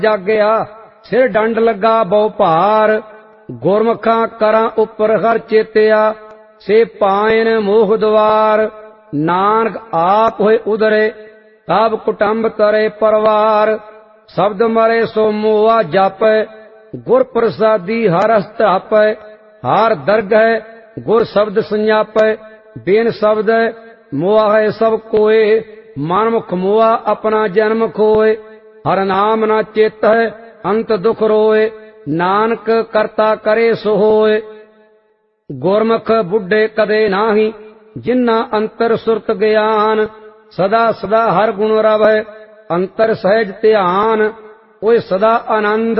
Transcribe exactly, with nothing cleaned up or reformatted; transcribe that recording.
जागया सिर डंड लगा बहु भार। गुरमुखां करां उपर हर चेतिया से पायन मोह द्वार। नानक आप होए उदरे तब कुटुंब तरे परवार। शब्द मरे सो मोआ जापै गुर प्रसादी हर हस्तापै। हार दरगह गुर शब्द संजापै बेन शब्द मोआ है सब कोय। मनमुख मोआ अपना जन्म खोए हर नाम न चेत है अंत दुख रोए। नानक करता करे सो होए गुरमुख बुढ़े कदे नाही। जिन्ना अंतर सुरत ज्ञान सदा सदा हर गुण रवै अंतर सहज ध्यान। ओए सदा आनंद